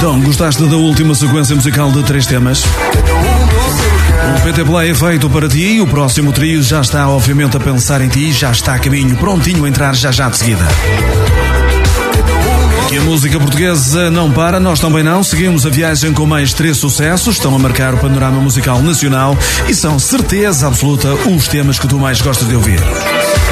Então, gostaste da última sequência musical de 3 temas? O PT Play é feito para ti e o próximo trio já está obviamente a pensar em ti, já está a caminho, prontinho a entrar já de seguida. Que a música portuguesa não para, nós também não. Seguimos a viagem com mais 3 sucessos, estão a marcar o panorama musical nacional e são certeza absoluta os temas que tu mais gostas de ouvir.